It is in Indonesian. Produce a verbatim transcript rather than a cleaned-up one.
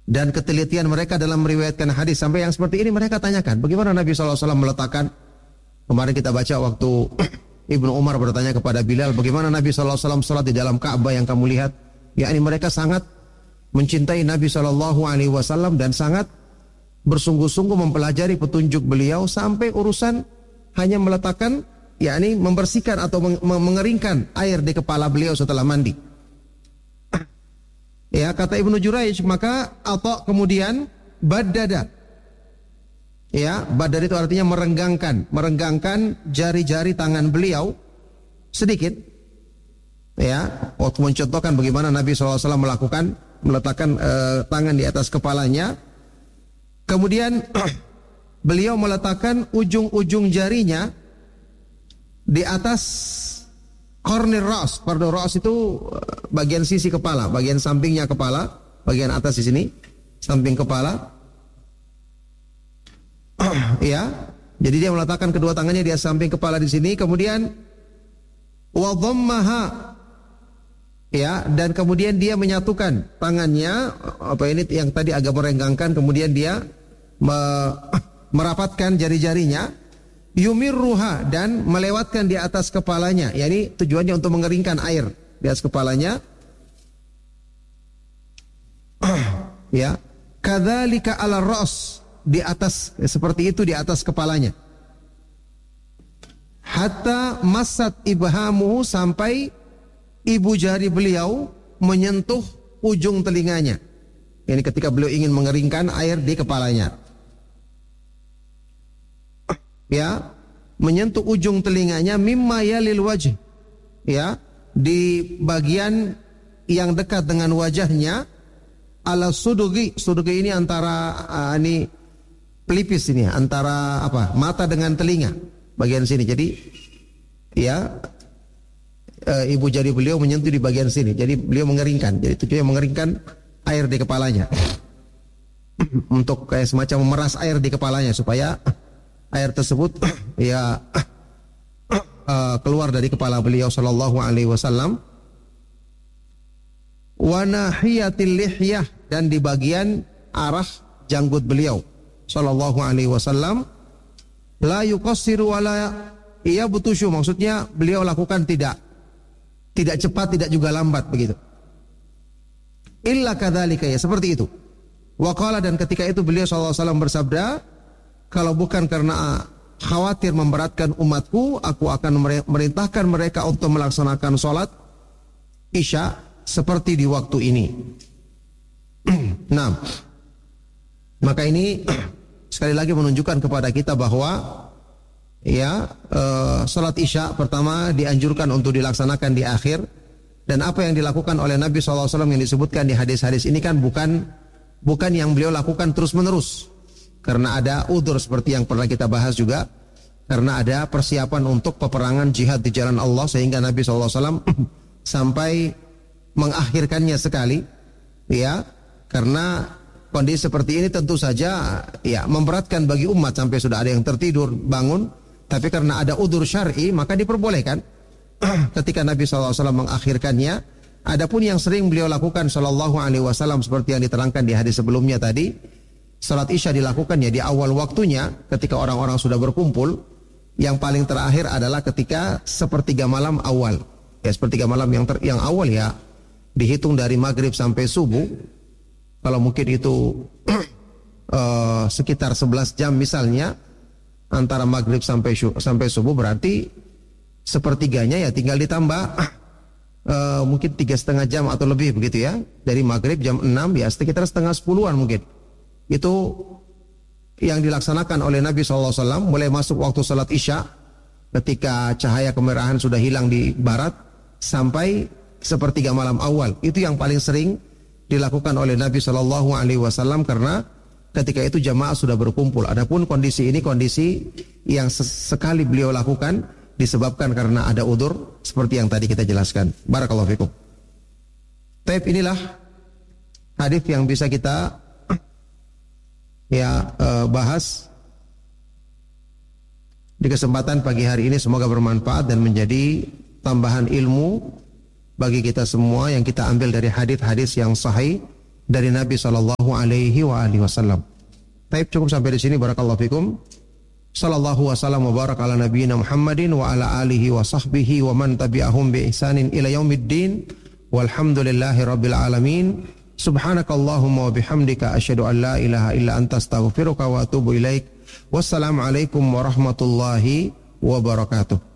dan ketelitian mereka dalam meriwayatkan hadis. Sampai yang seperti ini mereka tanyakan, bagaimana Nabi shallallahu alaihi wasallam meletakkan. Kemarin kita baca waktu Ibnu Umar bertanya kepada Bilal, bagaimana Nabi shallallahu alaihi wasallam salat di dalam Ka'bah yang kamu lihat. Yakni mereka sangat mencintai Nabi shallallahu alaihi wasallam dan sangat bersungguh-sungguh mempelajari petunjuk beliau sampai urusan hanya meletakkan, yakni membersihkan atau mengeringkan air di kepala beliau setelah mandi. Ya, kata Ibnu Jurayj, maka Atha kemudian badada. Ya, badada itu artinya merenggangkan, merenggangkan jari-jari tangan beliau sedikit. Ya, waktu mencontohkan bagaimana Nabi shallallahu alaihi wasallam melakukan meletakkan uh, tangan di atas kepalanya. Kemudian beliau meletakkan ujung-ujung jarinya di atas corner ras. Corner ras itu bagian sisi kepala, bagian sampingnya kepala, bagian atas di sini, samping kepala. Ya, jadi dia meletakkan kedua tangannya di samping kepala di sini. Kemudian wa dhammaha. Ya, dan kemudian dia menyatukan tangannya, apa ini yang tadi agak merenggangkan, kemudian dia me, merapatkan jari-jarinya, yumirruha, dan melewatkan di atas kepalanya. Yani tujuannya untuk mengeringkan air di atas kepalanya. Ya, kadzalika ala ras, di atas, seperti itu di atas kepalanya. Hatta masat ibhamuhu, sampai ibu jari beliau menyentuh ujung telinganya. Ini ketika beliau ingin mengeringkan air di kepalanya. Ya, menyentuh ujung telinganya mimma yalil wajh. Ya, di bagian yang dekat dengan wajahnya, ala sudugi. Sudugi ini antara uh, ini pelipis ini, antara apa? Mata dengan telinga. Bagian sini. Jadi ya, E, ibu jari beliau menyentuh di bagian sini. Jadi beliau mengeringkan. Jadi tujuannya mengeringkan air di kepalanya. Untuk kayak semacam memeras air di kepalanya supaya air tersebut ya uh, keluar dari kepala beliau sallallahu alaihi wasallam. Wa nahiyatil lihyah, dan di bagian arah janggut beliau sallallahu alaihi wasallam. La yuqassiru wa la yabtushu, maksudnya beliau lakukan tidak Tidak cepat, tidak juga lambat begitu. Illa kadzalika, ya seperti itu. Wa qala, dan ketika itu beliau sallallahu alaihi wasallam bersabda, kalau bukan karena khawatir memberatkan umatku, aku akan merintahkan mereka untuk melaksanakan sholat Isya seperti di waktu ini. Nah, maka ini sekali lagi menunjukkan kepada kita bahwa ya, uh, salat Isya pertama dianjurkan untuk dilaksanakan di akhir. Dan apa yang dilakukan oleh Nabi shallallahu alaihi wasallam yang disebutkan di hadis-hadis ini kan bukan bukan yang beliau lakukan terus-menerus, karena ada udzur seperti yang pernah kita bahas juga, karena ada persiapan untuk peperangan jihad di jalan Allah, sehingga Nabi shallallahu alaihi wasallam sampai mengakhirkannya sekali. Ya, karena kondisi seperti ini tentu saja ya memberatkan bagi umat, sampai sudah ada yang tertidur bangun. Tapi karena ada udzur syar'i, maka diperbolehkan ketika Nabi shallallahu alaihi wasallam mengakhirkannya. Adapun yang sering beliau lakukan sallallahu alaihi wasallam seperti yang diterangkan di hadis sebelumnya tadi, salat Isya dilakukannya di awal waktunya ketika orang-orang sudah berkumpul. Yang paling terakhir adalah ketika sepertiga malam awal. Ya, sepertiga malam yang ter, yang awal ya dihitung dari maghrib sampai subuh. Kalau mungkin itu uh, sekitar sebelas jam misalnya, antara maghrib sampai sampai subuh, berarti sepertiganya ya tinggal ditambah uh, mungkin tiga setengah jam atau lebih begitu ya, dari maghrib jam enam ya sekitar setengah sepuluhan mungkin. Itu yang dilaksanakan oleh Nabi shallallahu alaihi wasallam mulai masuk waktu salat Isya ketika cahaya kemerahan sudah hilang di barat sampai sepertiga malam awal. Itu yang paling sering dilakukan oleh Nabi shallallahu alaihi wasallam karena ketika itu jamaah sudah berkumpul. Adapun kondisi ini kondisi yang sekali beliau lakukan disebabkan karena ada udzur seperti yang tadi kita jelaskan. Barakallahu fikum. Taib, inilah hadis yang bisa kita ya uh, bahas di kesempatan pagi hari ini. Semoga bermanfaat dan menjadi tambahan ilmu bagi kita semua yang kita ambil dari hadis-hadis yang sahih dari Nabi sallallahu alaihi wa alihi wasallam. Baik, cukup sampai di sini. Barakallahu fikum. Sallallahu wasallam wa barak ala nabiyyina Muhammadin wa ala alihi wa sahbihi wa man tabi'ahum bi ihsanin ila yaumiddin. Walhamdulillahi rabbil alamin. Subhanakallahumma wa bihamdika asyhadu an la ilaha illa anta astaghfiruka wa atubu ilaik. Wassalamualaikum warahmatullahi wabarakatuh.